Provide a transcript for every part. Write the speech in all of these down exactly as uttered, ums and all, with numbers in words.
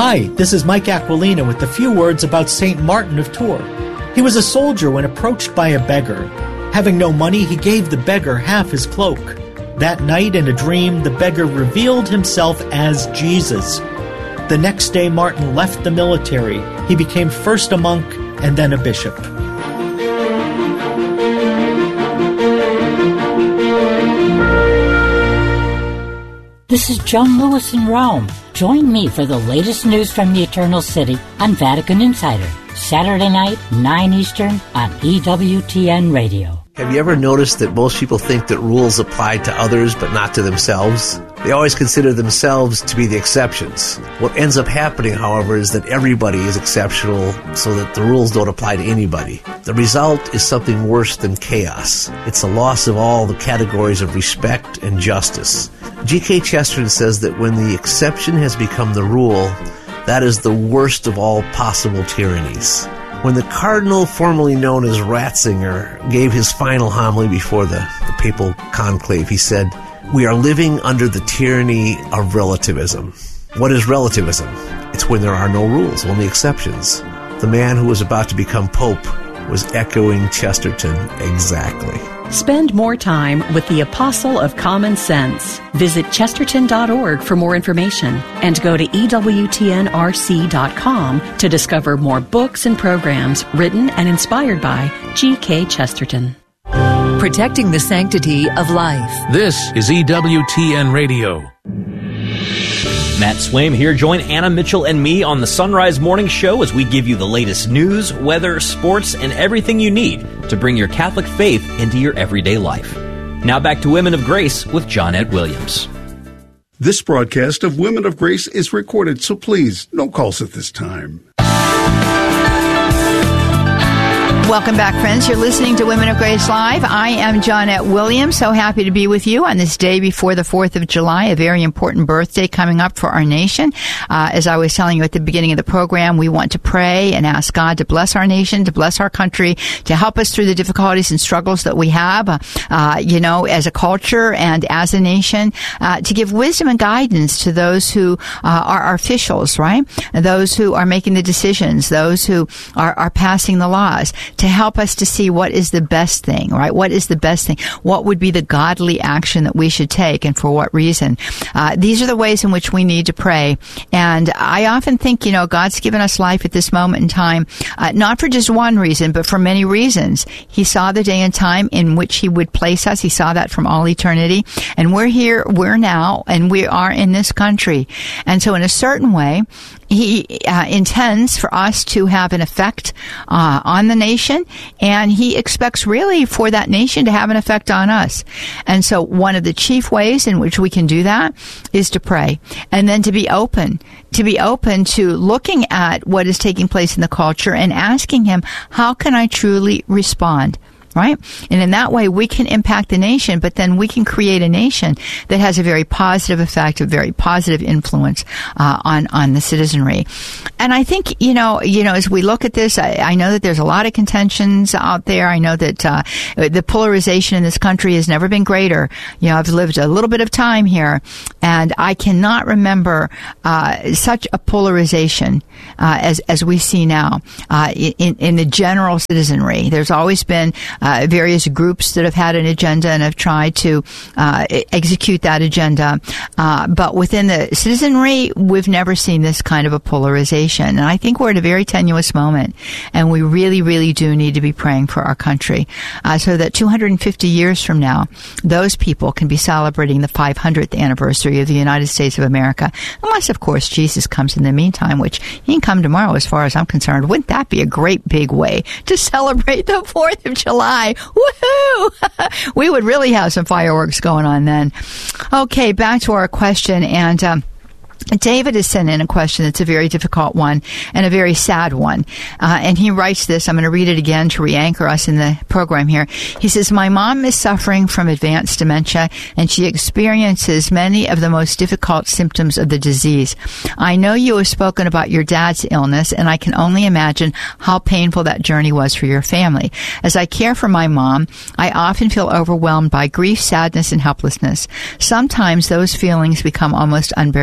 Hi, this is Mike Aquilina with a few words about Saint Martin of Tours. He was a soldier when approached by a beggar. Having no money, he gave the beggar half his cloak. That night, in a dream, the beggar revealed himself as Jesus. The next day, Martin left the military. He became first a monk and then a bishop. This is Joan Lewis in Rome. Join me for the latest news from the Eternal City on Vatican Insider, Saturday night, nine Eastern, on E W T N Radio. Have you ever noticed that most people think that rules apply to others but not to themselves? They always consider themselves to be the exceptions. What ends up happening, however, is that everybody is exceptional so that the rules don't apply to anybody. The result is something worse than chaos. It's a loss of all the categories of respect and justice. G K Chesterton says that when the exception has become the rule, that is the worst of all possible tyrannies. When the cardinal formerly known as Ratzinger gave his final homily before the, the papal conclave, he said, "We are living under the tyranny of relativism." What is relativism? It's when there are no rules, only exceptions. The man who was about to become pope was echoing Chesterton exactly. Spend more time with the Apostle of Common Sense. Visit chesterton dot org for more information and go to E W T N R C dot com to discover more books and programs written and inspired by G K Chesterton. Protecting the sanctity of life. This is E W T N Radio. Matt Swaim here. Join Anna Mitchell and me on the Sunrise Morning Show as we give you the latest news, weather, sports, and everything you need to bring your Catholic faith into your everyday life. Now back to Women of Grace with Johnette Williams. This broadcast of Women of Grace is recorded, so please, no calls at this time. Welcome back, friends. You're listening to Women of Grace Live. I am Johnette Williams. So happy to be with you on this day before the fourth of July, a very important birthday coming up for our nation. Uh, as I was telling you at the beginning of the program, we want to pray and ask God to bless our nation, to bless our country, to help us through the difficulties and struggles that we have, uh, you know, as a culture and as a nation, uh, to give wisdom and guidance to those who uh, are our officials, right? Those who are making the decisions, those who are, are passing the laws, to help us to see what is the best thing, right? What is the best thing? What would be the godly action that we should take and for what reason? Uh, these are the ways in which we need to pray. And I often think, you know, God's given us life at this moment in time, uh, not for just one reason, but for many reasons. He saw the day and time in which he would place us. He saw that from all eternity. And we're here, we're now, and we are in this country. And so in a certain way, he uh, intends for us to have an effect uh, on the nation, and he expects really for that nation to have an effect on us. And so one of the chief ways in which we can do that is to pray, and then to be open, to be open to looking at what is taking place in the culture and asking him, how can I truly respond? Right? And in that way, we can impact the nation, but then we can create a nation that has a very positive effect, a very positive influence uh, on on the citizenry. And I think, you know, you know, as we look at this, I, I know that there's a lot of contentions out there. I know that uh, the polarization in this country has never been greater. You know, I've lived a little bit of time here, and I cannot remember uh, such a polarization uh, as as we see now uh, in in the general citizenry. There's always been Uh, various groups that have had an agenda and have tried to uh, execute that agenda. Uh, but within the citizenry, we've never seen this kind of a polarization. And I think we're at a very tenuous moment. And we really, really do need to be praying for our country uh, so that two hundred fifty years from now, those people can be celebrating the five hundredth anniversary of the United States of America. Unless, of course, Jesus comes in the meantime, which he can come tomorrow as far as I'm concerned. Wouldn't that be a great big way to celebrate the fourth of July? Woohoo! We would really have some fireworks going on then. Okay, back to our question. And um, David has sent in a question that's a very difficult one and a very sad one. Uh, and he writes this. I'm going to read it again to re-anchor us in the program here. He says, my mom is suffering from advanced dementia, and she experiences many of the most difficult symptoms of the disease. I know you have spoken about your dad's illness, and I can only imagine how painful that journey was for your family. As I care for my mom, I often feel overwhelmed by grief, sadness, and helplessness. Sometimes those feelings become almost unbearable.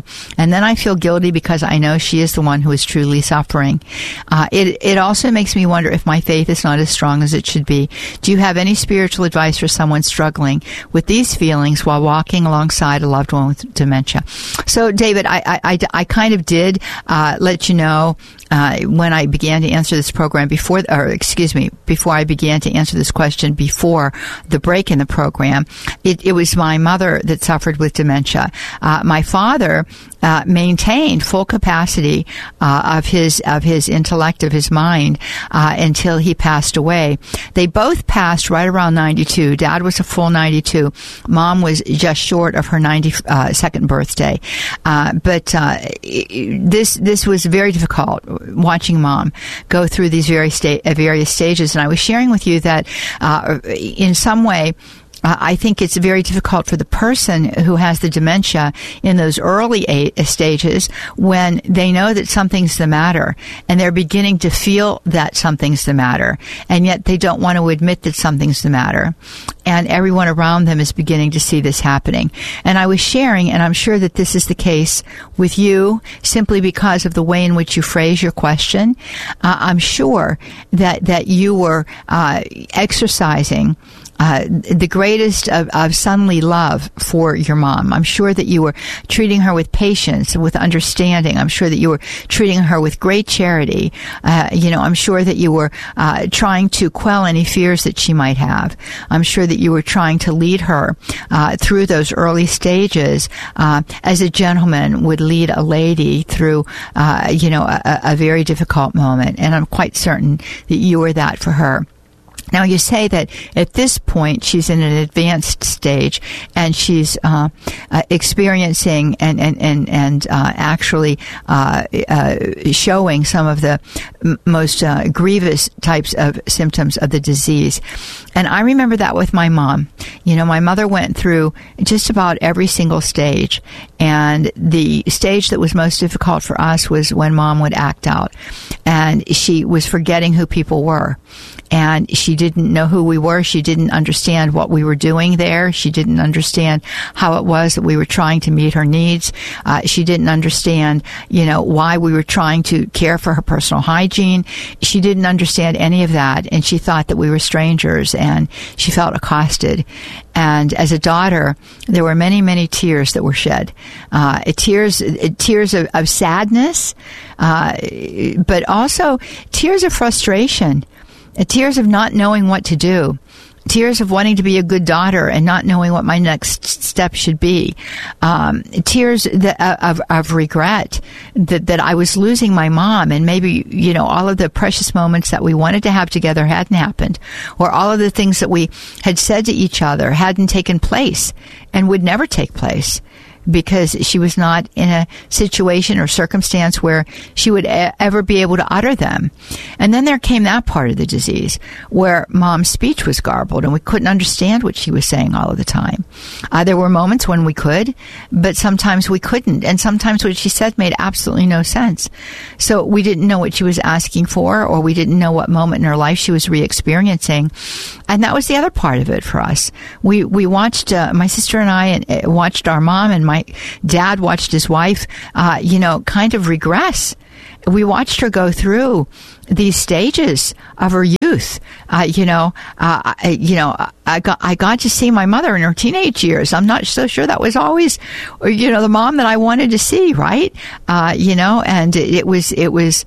And then I feel guilty because I know she is the one who is truly suffering. Uh, it, it also makes me wonder if my faith is not as strong as it should be. Do you have any spiritual advice for someone struggling with these feelings while walking alongside a loved one with dementia? So, David, I, I, I, I kind of did uh, let you know uh, when I began to answer this program before, or excuse me, before I began to answer this question before the break in the program. It, it was my mother that suffered with dementia. Uh, my father uh, maintained full capacity uh, of his of his intellect, of his mind, uh, until he passed away. They both passed right around ninety-two. Dad was a full ninety-two. Mom was just short of her ninety-second birthday. Uh, but uh, this this was very difficult, watching Mom go through these very sta- various stages. And I was sharing with you that uh, in some way, Uh, I think it's very difficult for the person who has the dementia in those early eight stages when they know that something's the matter and they're beginning to feel that something's the matter, and yet they don't want to admit that something's the matter. And everyone around them is beginning to see this happening. And I was sharing, and I'm sure that this is the case with you simply because of the way in which you phrase your question. Uh, I'm sure that, that you were uh, exercising Uh, the greatest of, of sonly love for your mom. I'm sure that you were treating her with patience and with understanding. I'm sure that you were treating her with great charity. Uh, you know, I'm sure that you were uh, trying to quell any fears that she might have. I'm sure that you were trying to lead her uh, through those early stages uh, as a gentleman would lead a lady through, uh, you know, a, a very difficult moment. And I'm quite certain that you were that for her. Now, you say that at this point she's in an advanced stage and she's uh, uh, experiencing and and and, and uh, actually uh, uh, showing some of the m- most uh, grievous types of symptoms of the disease. And I remember that with my mom. You know, my mother went through just about every single stage, and the stage that was most difficult for us was when Mom would act out, and she was forgetting who people were. And she didn't know who we were. She didn't understand what we were doing there. She didn't understand how it was that we were trying to meet her needs. Uh, she didn't understand, you know, why we were trying to care for her personal hygiene. She didn't understand any of that. And she thought that we were strangers, and she felt accosted. And as a daughter, there were many, many tears that were shed. Uh, tears, tears of, of sadness, uh, but also tears of frustration. Tears of not knowing what to do. Tears of wanting to be a good daughter and not knowing what my next step should be. Um, tears that, of, of regret that, that I was losing my mom, and maybe, you know, all of the precious moments that we wanted to have together hadn't happened, or all of the things that we had said to each other hadn't taken place and would never take place, because she was not in a situation or circumstance where she would e- ever be able to utter them. And then there came that part of the disease where Mom's speech was garbled and we couldn't understand what she was saying all of the time. Uh, there were moments when we could, but sometimes we couldn't. And sometimes what she said made absolutely no sense. So we didn't know what she was asking for, or we didn't know what moment in her life she was re-experiencing. And that was the other part of it for us. We, we watched, uh, my sister and I uh, watched our mom, and my My dad watched his wife, uh, you know, kind of regress. We watched her go through these stages of her youth. Uh, you know, uh, I, you know, I got I got to see my mother in her teenage years. I'm not so sure that was always, you know, the mom that I wanted to see, right? Uh, you know, and it was it was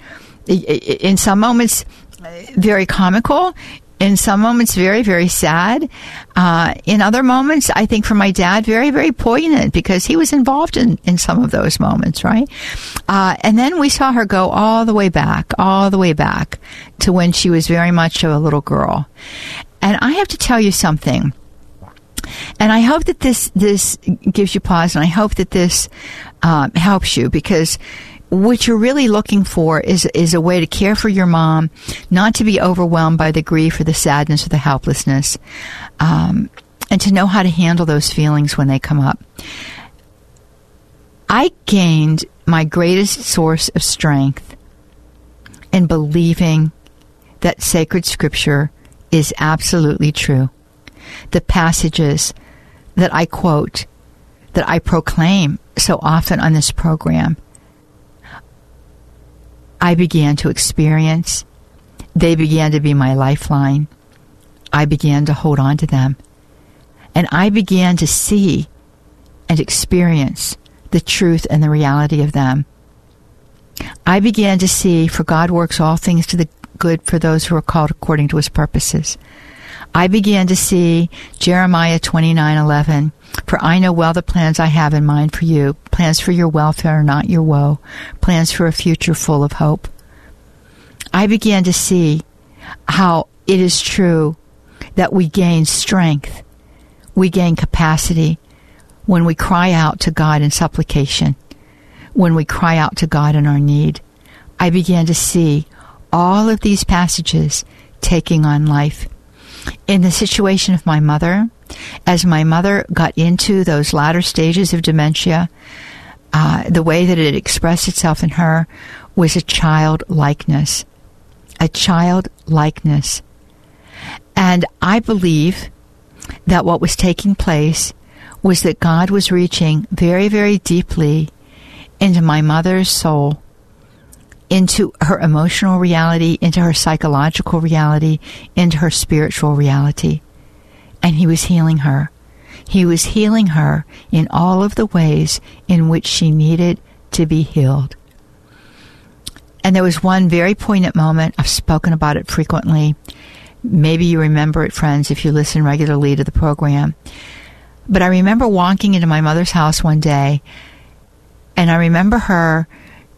in some moments very comical. In some moments, very, very sad. Uh, in other moments, I think for my dad, very, very poignant, because he was involved in, in some of those moments, right? Uh, and then we saw her go all the way back, all the way back to when she was very much a little girl. And I have to tell you something. And I hope that this, this gives you pause, and I hope that this um, helps you, because what you're really looking for is is a way to care for your mom, not to be overwhelmed by the grief or the sadness or the helplessness, um, and to know how to handle those feelings when they come up. I gained my greatest source of strength in believing that sacred scripture is absolutely true. The passages that I quote that I proclaim so often on this program, I began to experience. They began to be my lifeline. I began to hold on to them. And I began to see and experience the truth and the reality of them. I began to see, for God works all things to the good for those who are called according to his purposes. I began to see Jeremiah twenty-nine eleven. For I know well the plans I have in mind for you, plans for your welfare, not your woe, plans for a future full of hope. I began to see how it is true that we gain strength, we gain capacity when we cry out to God in supplication, when we cry out to God in our need. I began to see all of these passages taking on life. In the situation of my mother, as my mother got into those latter stages of dementia, uh, the way that it expressed itself in her was a childlikeness. A childlikeness. And I believe that what was taking place was that God was reaching very, very deeply into my mother's soul, into her emotional reality, into her psychological reality, into her spiritual reality. And he was healing her. He was healing her in all of the ways in which she needed to be healed. And there was one very poignant moment. I've spoken about it frequently. Maybe you remember it, friends, if you listen regularly to the program. But I remember walking into my mother's house one day, and I remember her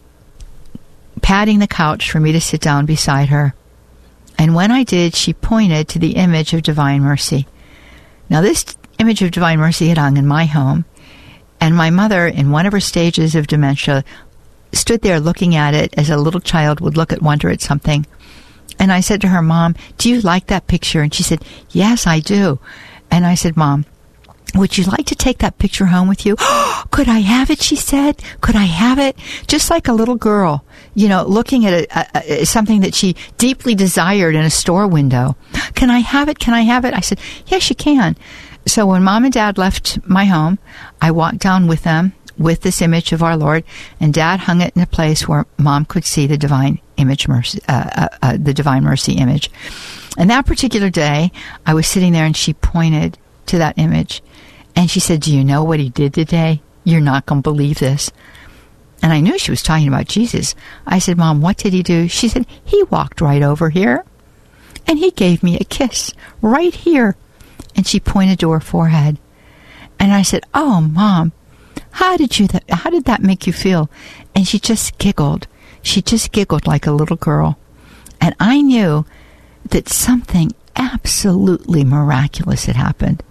patting the couch for me to sit down beside her. And when I did, she pointed to the image of Divine Mercy. Now, this image of Divine Mercy had hung in my home, and my mother, in one of her stages of dementia, stood there looking at it as a little child would look at wonder at something. And I said to her, Mom, do you like that picture? And she said, yes, I do. And I said, Mom, would you like to take that picture home with you? Could I have it, she said. Could I have it? Just like a little girl, you know, looking at a, a, a, something that she deeply desired in a store window. Can I have it? Can I have it? I said, yes, you can. So when Mom and Dad left my home, I walked down with them with this image of our Lord, and Dad hung it in a place where Mom could see the divine image, mercy, uh, uh, uh, the Divine Mercy image. And that particular day, I was sitting there, and she pointed to that image, and she said, do you know what he did today? You're not going to believe this. And I knew she was talking about Jesus. I said, Mom, what did he do? She said, he walked right over here, and he gave me a kiss right here. And she pointed to her forehead. And I said, oh, Mom, how did you? Th- how did that make you feel? And she just giggled. She just giggled like a little girl. And I knew that something absolutely miraculous had happened.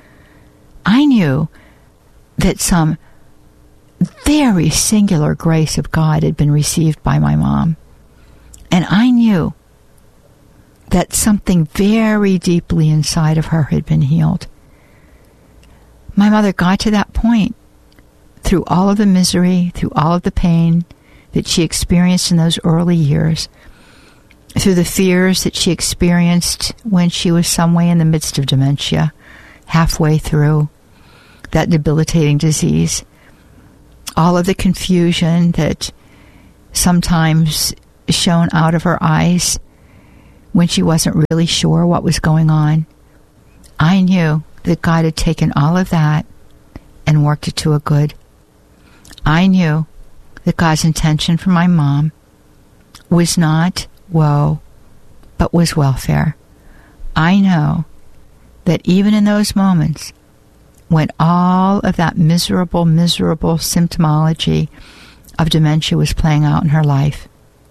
I knew that some very singular grace of God had been received by my mom. And I knew that something very deeply inside of her had been healed. My mother got to that point through all of the misery, through all of the pain that she experienced in those early years, through the fears that she experienced when she was some way in the midst of dementia, halfway through that debilitating disease, all of the confusion that sometimes shone out of her eyes when she wasn't really sure what was going on. I knew that God had taken all of that and worked it to a good. I knew that God's intention for my mom was not woe, but was welfare. I know that even in those moments when all of that miserable, miserable symptomology of dementia was playing out in her life,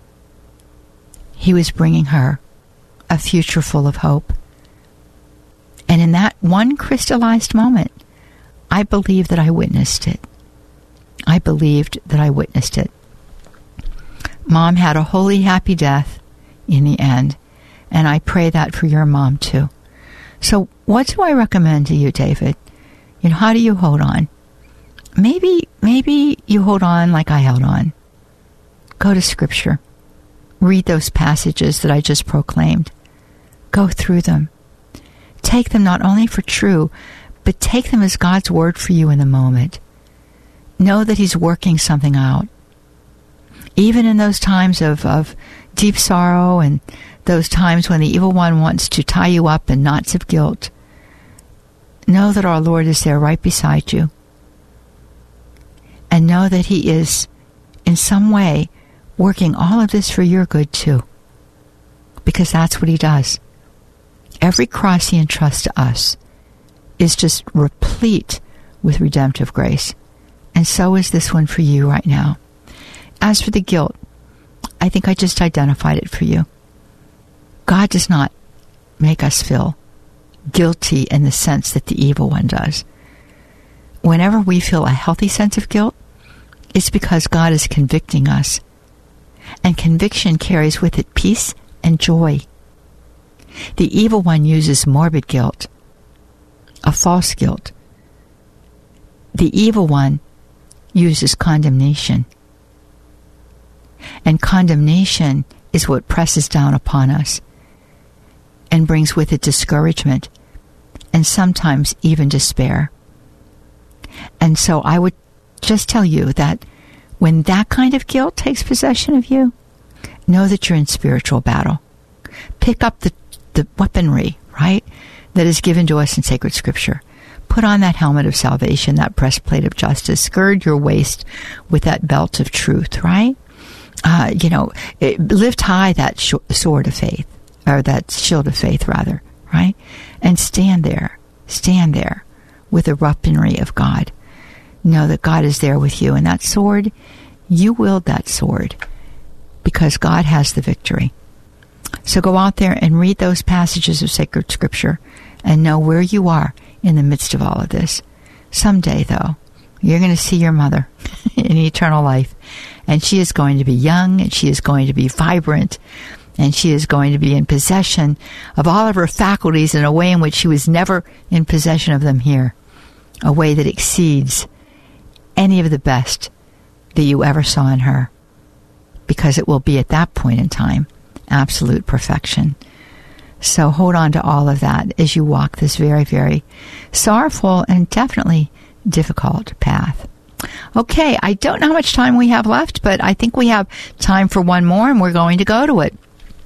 he was bringing her a future full of hope. And in that one crystallized moment, I believe that I witnessed it. I believed that I witnessed it. Mom had a holy, happy death in the end, and I pray that for your mom too. So what do I recommend to you, David? You know, how do you hold on? Maybe, maybe you hold on like I held on. Go to Scripture. Read those passages that I just proclaimed. Go through them. Take them not only for true, but take them as God's word for you in the moment. know that he's working something out. Even in those times of, of deep sorrow and those times when the evil one wants to tie you up in knots of guilt, know that our Lord is there right beside you. And know that he is, in some way, working all of this for your good too. Because that's what he does. Every cross he entrusts to us is just replete with redemptive grace. And so is this one for you right now. As for the guilt, I think I just identified it for you. God does not make us feel guilty in the sense that the evil one does. Whenever we feel a healthy sense of guilt, it's because God is convicting us. And conviction carries with it peace and joy. The evil one uses morbid guilt, a false guilt. The evil one uses condemnation. And condemnation is what presses down upon us and brings with it discouragement and sometimes even despair. And so I would just tell you that when that kind of guilt takes possession of you, know that you're in spiritual battle. Pick up the, the weaponry, right, that is given to us in sacred scripture. Put on that helmet of salvation, that breastplate of justice. Gird your waist with that belt of truth, right? Uh, you know, it, lift high that sh- sword of faith, or that shield of faith, rather, right? And stand there, stand there with the weaponry of God. Know that God is there with you. And that sword, you wield that sword because God has the victory. So go out there and read those passages of sacred scripture and know where you are in the midst of all of this. Someday, though, you're going to see your mother in eternal life. And she is going to be young, and she is going to be vibrant, and she is going to be in possession of all of her faculties in a way in which she was never in possession of them here. A way that exceeds any of the best that you ever saw in her. Because it will be at that point in time absolute perfection. So hold on to all of that as you walk this very, very sorrowful and definitely difficult path. Okay, I don't know how much time we have left, but I think we have time for one more, and we're going to go to it.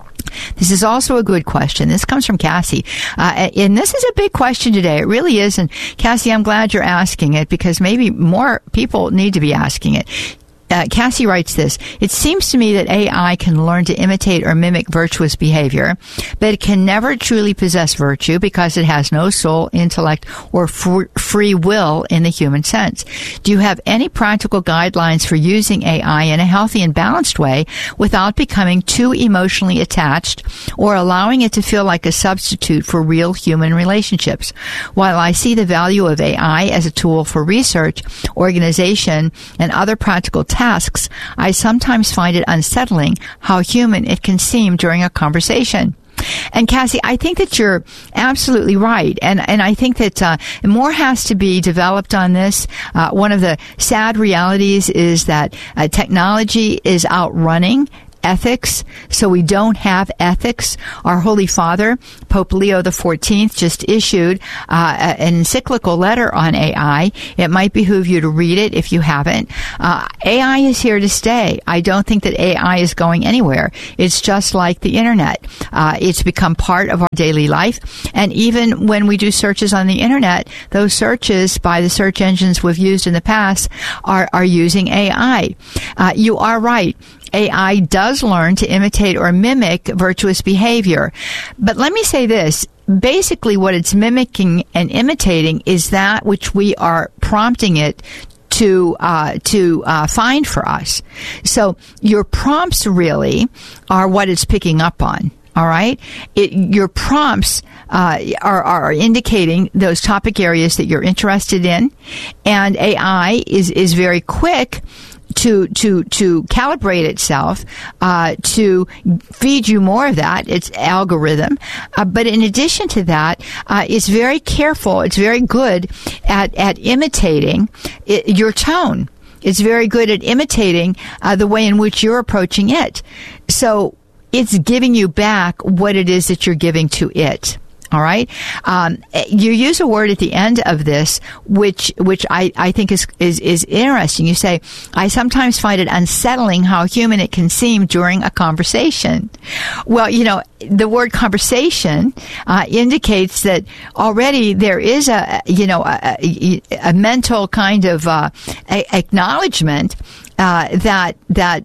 This is also a good question. This comes from Cassie. Uh, and this is a big question today. It really is. And Cassie, I'm glad you're asking it because maybe more people need to be asking it. Uh, Cassie writes this: it seems to me that A I can learn to imitate or mimic virtuous behavior, but it can never truly possess virtue because it has no soul, intellect, or fr- free will in the human sense. Do you have any practical guidelines for using A I in a healthy and balanced way without becoming too emotionally attached or allowing it to feel like a substitute for real human relationships? While I see the value of A I as a tool for research, organization, and other practical tasks, tasks, I sometimes find it unsettling how human it can seem during a conversation. And Cassie, I think that you're absolutely right. And, and I think that uh, more has to be developed on this. Uh, one of the sad realities is that uh, technology is outrunning ethics, so we don't have ethics. Our Holy Father, Pope Leo the fourteenth, just issued uh, an encyclical letter on A I. It might behoove you to read it if you haven't. Uh, A I is here to stay. I don't think that A I is going anywhere. It's just like the internet. Uh, it's become part of our daily life. And even when we do searches on the internet, those searches by the search engines we've used in the past are, are using A I. Uh, you are right. A I does learn to imitate or mimic virtuous behavior. But let me say this. Basically, what it's mimicking and imitating is that which we are prompting it to uh, to uh, find for us. So your prompts really are what it's picking up on. All right, it, your prompts uh, are, are indicating those topic areas that you're interested in, and A I is is very quick to to to calibrate itself, uh, to feed you more of that, its algorithm. Uh, but in addition to that, uh, it's very careful, it's very good at, at imitating it, your tone. It's very good at imitating uh, the way in which you're approaching it. So it's giving you back what it is that you're giving to it. All right. Um, you use a word at the end of this, which which I, I think is, is is interesting. You say, I sometimes find it unsettling how human it can seem during a conversation. Well, you know, the word conversation uh, indicates that already there is a, you know, a, a, a mental kind of uh, a, acknowledgement uh, that that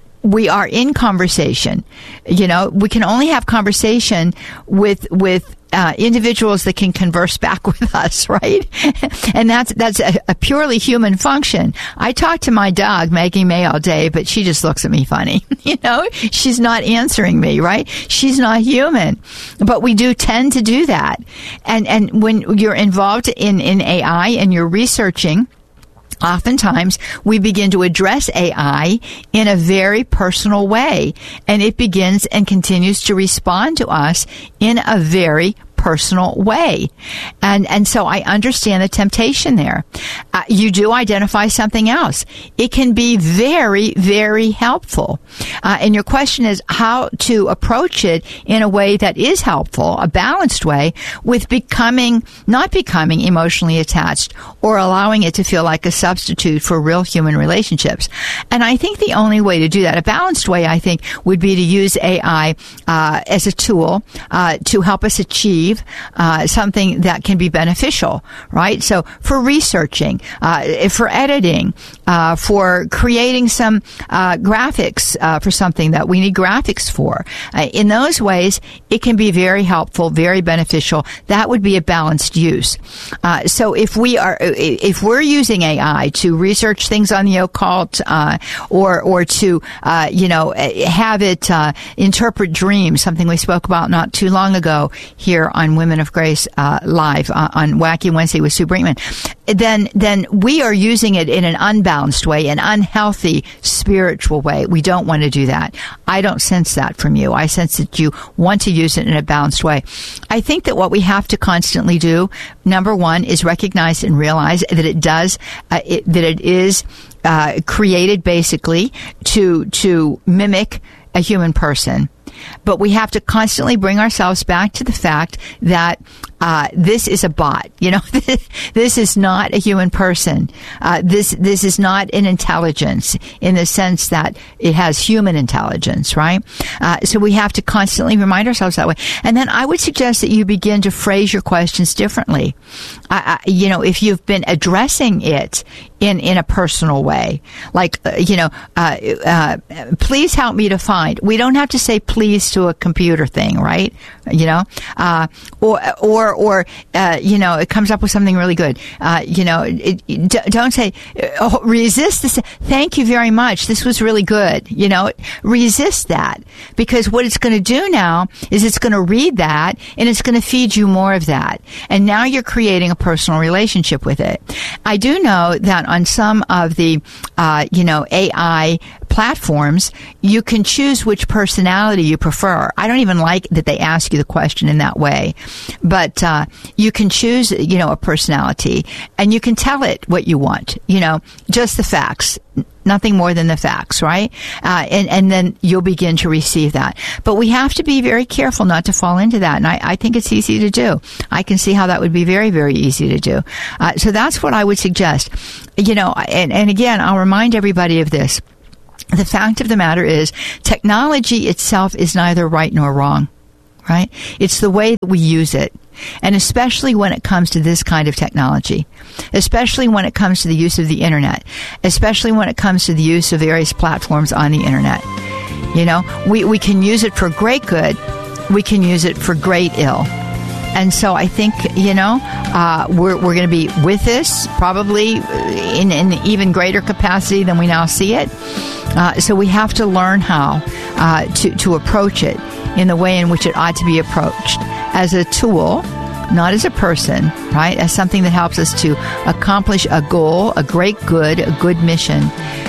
we are in conversation. You know, we can only have conversation with with Uh, individuals that can converse back with us, right? And that's that's a, a purely human function. I talk to my dog, Maggie May, all day, but she just looks at me funny. You know, she's not answering me, right? She's not human. But we do tend to do that. And and when you're involved in, in A I and you're researching, oftentimes we begin to address A I in a very personal way, and it begins and continues to respond to us in a very personal way. And and so I understand the temptation there. Uh, you do identify something else. It can be very, very helpful. Uh, and your question is how to approach it in a way that is helpful, a balanced way, with becoming, not becoming emotionally attached or allowing it to feel like a substitute for real human relationships. And I think the only way to do that, a balanced way, I think, would be to use A I uh, as a tool uh, to help us achieve Uh, something that can be beneficial, right? So for researching, uh, for editing, uh, for creating some uh, graphics uh, for something that we need graphics for. Uh, in those ways, it can be very helpful, very beneficial. That would be a balanced use. Uh, so if we are, if we're using A I to research things on the occult, uh, or or to, uh, you know, have it uh, interpret dreams, something we spoke about not too long ago here on Women of Grace uh, Live uh, on Wacky Wednesday with Sue Brinkman, then then we are using it in an unbalanced way, an unhealthy spiritual way. We don't want to do that. I don't sense that from you. I sense that you want to use it in a balanced way. I think that what we have to constantly do, number one, is recognize and realize that it does, uh, it, that it is uh, created basically to to mimic a human person. But we have to constantly bring ourselves back to the fact that uh, this is a bot. You know, this is not a human person. Uh, this this is not an intelligence in the sense that it has human intelligence, right? Uh, so we have to constantly remind ourselves that way. And then I would suggest that you begin to phrase your questions differently. Uh, uh, you know, if you've been addressing it in in a personal way, like uh, you know, uh, uh, please help me to find. We don't have to say please to a computer thing, right? You know, uh, or or or uh, you know, it comes up with something really good. Uh, you know, it, it, don't say oh, resist this. Thank you very much. This was really good. You know, resist that, because what it's going to do now is it's going to read that and it's going to feed you more of that, and now you're creating a personal relationship with it. I do know that on some of the uh, you know A I platforms, you can choose which personality you prefer. I don't even like that they ask you the question in that way, but uh, you can choose, you know, a personality, and you can tell it what you want. You know, just the facts, nothing more than the facts, right? Uh, and and then you'll begin to receive that. But we have to be very careful not to fall into that, and I, I think it's easy to do. I can see how that would be very, very easy to do. Uh, so that's what I would suggest. You know, and, and again, I'll remind everybody of this. The fact of the matter is, technology itself is neither right nor wrong, right? It's the way that we use it. And especially when it comes to this kind of technology, especially when it comes to the use of the internet, especially when it comes to the use of various platforms on the internet. You know, we, we can use it for great good. We can use it for great ill. And so I think, you know, uh, we're, we're going to be with this probably in an even greater capacity than we now see it. Uh, so we have to learn how uh, to, to approach it in the way in which it ought to be approached, as a tool, not as a person, right? As something that helps us to accomplish a goal, a great good, a good mission,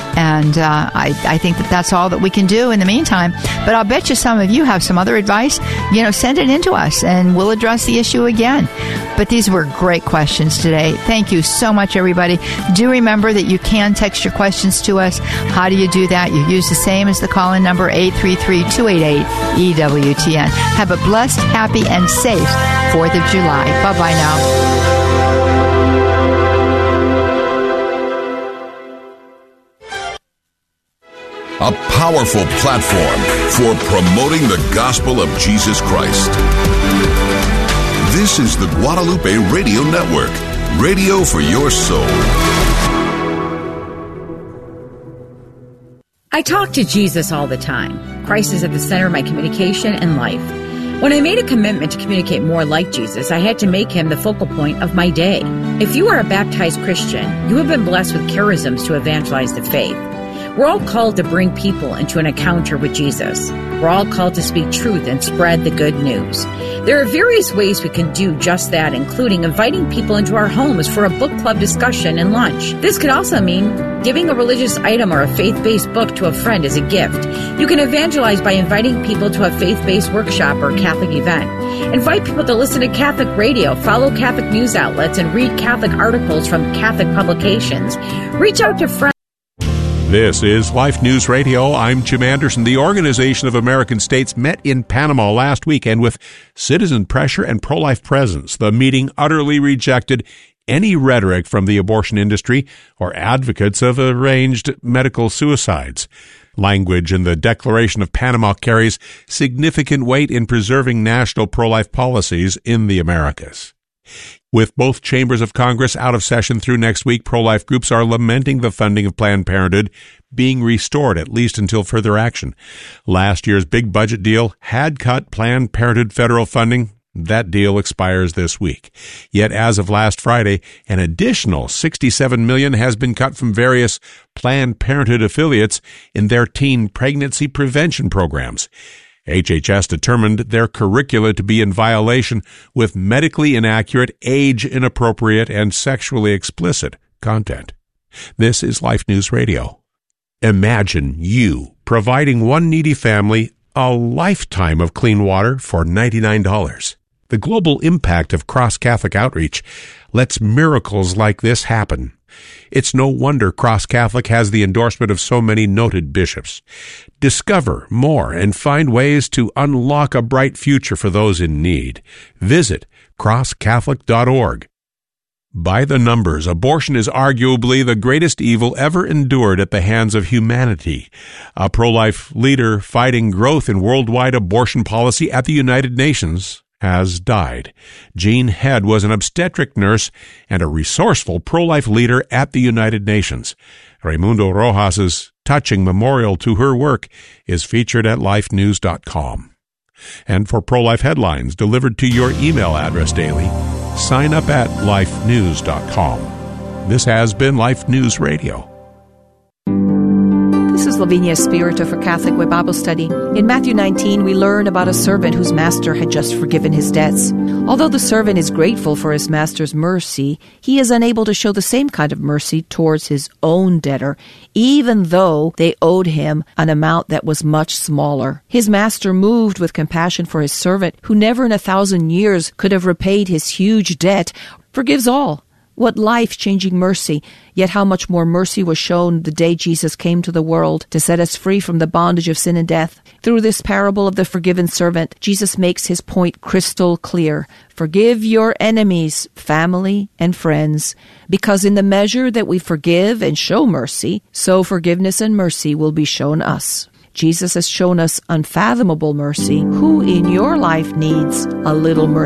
And uh, I, I think that that's all that we can do in the meantime. But I'll bet you some of you have some other advice. You know, send it in to us, and we'll address the issue again. But these were great questions today. Thank you so much, everybody. Do remember that you can text your questions to us. How do you do that? You use the same as the call-in number, eight three three, two eight eight, E W T N. Have a blessed, happy, and safe fourth of July. Bye-bye now. A powerful platform for promoting the gospel of Jesus Christ. This is the Guadalupe Radio Network, radio for your soul. I talk to Jesus all the time. Christ is at the center of my communication and life. When I made a commitment to communicate more like Jesus, I had to make him the focal point of my day. If you are a baptized Christian, you have been blessed with charisms to evangelize the faith. We're all called to bring people into an encounter with Jesus. We're all called to speak truth and spread the good news. There are various ways we can do just that, including inviting people into our homes for a book club discussion and lunch. This could also mean giving a religious item or a faith-based book to a friend as a gift. You can evangelize by inviting people to a faith-based workshop or Catholic event. Invite people to listen to Catholic radio, follow Catholic news outlets, and read Catholic articles from Catholic publications. Reach out to friends. This is Life News Radio. I'm Jim Anderson. The Organization of American States met in Panama last weekend with citizen pressure and pro-life presence. The meeting utterly rejected any rhetoric from the abortion industry or advocates of arranged medical suicides. Language in the Declaration of Panama carries significant weight in preserving national pro-life policies in the Americas. With both chambers of Congress out of session through next week, pro-life groups are lamenting the funding of Planned Parenthood being restored, at least until further action. Last year's big budget deal had cut Planned Parenthood federal funding. That deal expires this week. Yet as of last Friday, an additional sixty-seven million dollars has been cut from various Planned Parenthood affiliates in their teen pregnancy prevention programs. H H S determined their curricula to be in violation with medically inaccurate, age-inappropriate, and sexually explicit content. This is Life News Radio. Imagine you providing one needy family a lifetime of clean water for ninety-nine dollars. The global impact of cross-Catholic outreach lets miracles like this happen. It's no wonder Cross Catholic has the endorsement of so many noted bishops. Discover more and find ways to unlock a bright future for those in need. Visit cross catholic dot org. By the numbers, abortion is arguably the greatest evil ever endured at the hands of humanity. A pro-life leader fighting growth in worldwide abortion policy at the United Nations has died. Jean Head was an obstetric nurse and a resourceful pro-life leader at the United Nations. Raimundo Rojas's touching memorial to her work is featured at life news dot com. And for pro-life headlines delivered to your email address daily, sign up at life news dot com. This has been Life News Radio. This is Lavinia Spirito for Catholic Way Bible Study. In Matthew nineteen, we learn about a servant whose master had just forgiven his debts. Although the servant is grateful for his master's mercy, he is unable to show the same kind of mercy towards his own debtor, even though they owed him an amount that was much smaller. His master, moved with compassion for his servant, who never in a thousand years could have repaid his huge debt, forgives all. What life-changing mercy, yet how much more mercy was shown the day Jesus came to the world to set us free from the bondage of sin and death. Through this parable of the forgiven servant, Jesus makes his point crystal clear. Forgive your enemies, family, and friends, because in the measure that we forgive and show mercy, so forgiveness and mercy will be shown us. Jesus has shown us unfathomable mercy. Who in your life needs a little mercy?